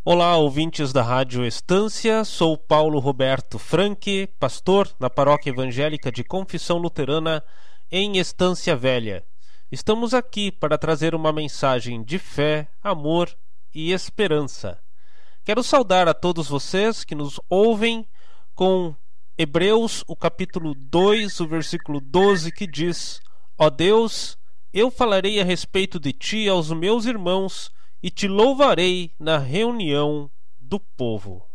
Olá, ouvintes da Rádio Estância, sou Paulo Roberto Franque, pastor na Paróquia Evangélica de Confissão Luterana em Estância Velha. Estamos aqui para trazer uma mensagem de fé, amor e esperança. Quero saudar a todos vocês que nos ouvem com Hebreus, o capítulo 2, o versículo 12, que diz: Ó Deus, eu falarei a respeito de ti aos meus irmãos e te louvarei na reunião do povo.